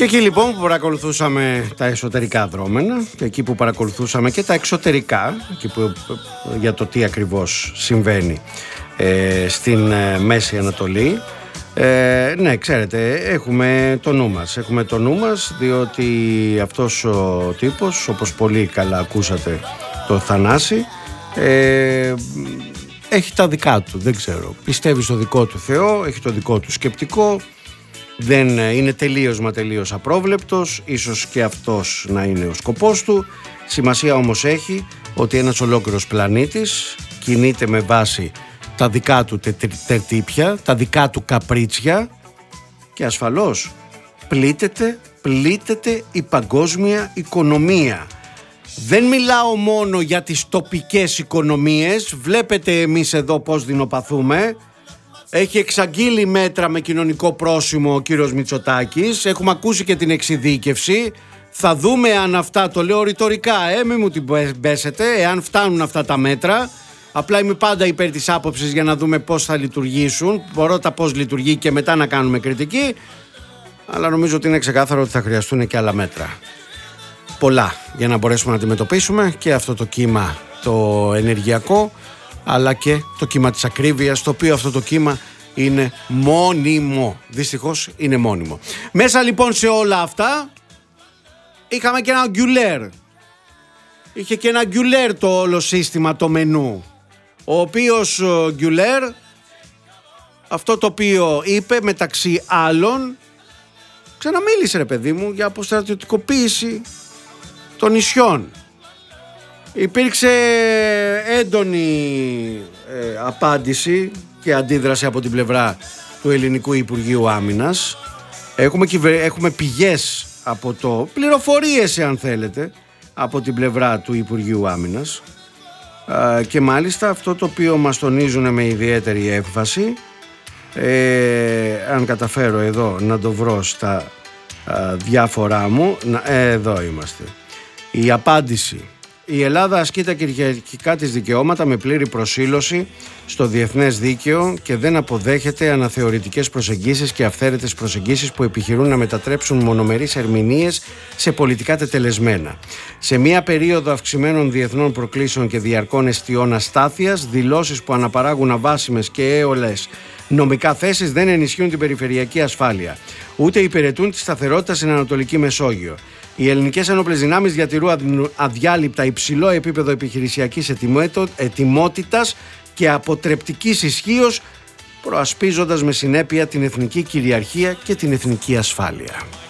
εκεί λοιπόν που παρακολουθούσαμε τα εσωτερικά δρόμενα και εκεί που παρακολουθούσαμε και τα εξωτερικά, εκεί που, για το τι ακριβώς συμβαίνει στην Μέση Ανατολή, ναι, ξέρετε, έχουμε το νου μας, διότι αυτός ο τύπος, όπως πολύ καλά ακούσατε το Θανάση, έχει τα δικά του, δεν ξέρω, πιστεύει στο δικό του Θεό, έχει το δικό του σκεπτικό, δεν είναι τελείως απρόβλεπτος, ίσως και αυτός να είναι ο σκοπός του. Σημασία όμως έχει ότι ένας ολόκληρος πλανήτης κινείται με βάση τα δικά του τερτύπια, τα δικά του καπρίτσια και ασφαλώς πλήττεται η παγκόσμια οικονομία. Δεν μιλάω μόνο για τις τοπικές οικονομίες, βλέπετε εμείς εδώ πώς δεινοπαθούμε. Έχει εξαγγείλει μέτρα με κοινωνικό πρόσημο ο κύριος Μητσοτάκης, έχουμε ακούσει και την εξειδίκευση. Θα δούμε αν αυτά, το λέω ρητορικά, μη μου την μπέσετε, εάν φτάνουν αυτά τα μέτρα. Απλά είμαι πάντα υπέρ της άποψης για να δούμε πώς θα λειτουργήσουν. Μπορώ τα πώς λειτουργεί και μετά να κάνουμε κριτική. Αλλά νομίζω ότι είναι ξεκάθαρο ότι θα χρειαστούν και άλλα μέτρα. Πολλά για να μπορέσουμε να αντιμετωπίσουμε και αυτό το κύμα το ενεργειακό, αλλά και το κύμα της ακρίβειας, το οποίο αυτό το κύμα είναι μόνιμο. Δυστυχώς είναι μόνιμο. Μέσα λοιπόν σε όλα αυτά είχαμε και ένα γκιουλέρ. Είχε και ένα γκιουλέρ το όλο σύστημα, το μενού. Ο οποίος γκιουλέρ, αυτό το οποίο είπε μεταξύ άλλων, ξαναμίλησε ρε παιδί μου για αποστρατιωτικοποίηση των νησιών. Υπήρξε έντονη απάντηση και αντίδραση από την πλευρά του Ελληνικού Υπουργείου Άμυνας. Έχουμε πηγές από το, πληροφορίες εάν θέλετε, από την πλευρά του Υπουργείου Άμυνας, και μάλιστα αυτό το οποίο μας τονίζουν με ιδιαίτερη έμφαση, αν καταφέρω εδώ να το βρω στα διάφορά μου, εδώ είμαστε. Η απάντηση: η Ελλάδα ασκεί τα κυριαρχικά της δικαιώματα με πλήρη προσήλωση στο διεθνές δίκαιο και δεν αποδέχεται αναθεωρητικές προσεγγίσεις και αυθαίρετες προσεγγίσεις που επιχειρούν να μετατρέψουν μονομερείς ερμηνείες σε πολιτικά τετελεσμένα. Σε μια περίοδο αυξημένων διεθνών προκλήσεων και διαρκών εστιών αστάθειας, δηλώσεις που αναπαράγουν αβάσιμες και έολες νομικά θέσεις δεν ενισχύουν την περιφερειακή ασφάλεια, ούτε υπηρετούν τη σταθερότητα στην Ανατολική Μεσόγειο. Οι ελληνικές ενόπλες δυνάμεις διατηρούν αδιάλειπτα υψηλό επίπεδο επιχειρησιακής ετοιμότητας και αποτρεπτικής ισχύως, προασπίζοντας με συνέπεια την εθνική κυριαρχία και την εθνική ασφάλεια.